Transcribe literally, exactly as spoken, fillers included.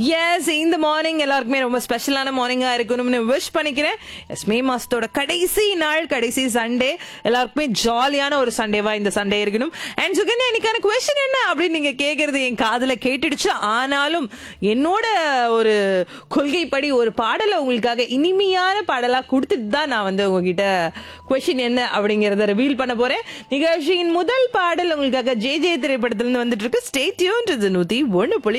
S இந்த morning எல்லாருக்குமே ரொம்ப ஸ்பெஷலான மார்னிங்கா இருக்கணும்னு விஷ் பண்ணிக்கிறேன். எஸ் மே மாசத்தோட கடைசி நாள், கடைசி சண்டே, எல்லாருக்குமே ஜாலியான ஒரு சண்டேவா இந்த சண்டே இருக்கணும். அண்ட் சுகன்யா, இன்னைக்கான கொஸ்டின் என்ன அப்படின்னு நீங்க கேக்குறது என் காதுல கேட்டுடுச்சு. ஆனாலும் என்னோட ஒரு கொள்கைப்படி ஒரு பாடலை உங்களுக்காக இனிமையான பாடலா கொடுத்துட்டு தான் நான் வந்து உங்ககிட்ட கொஸ்டின் என்ன அப்படிங்கறத ரிவீல் பண்ண போறேன். நிகழ்ச்சியின் முதல் பாடல் உங்களுக்காக ஜே ஜே திரைப்படத்துல இருந்து வந்துட்டு இருக்கு. Stay tuned. இது நூத்தி ஒன்னு புள்ளி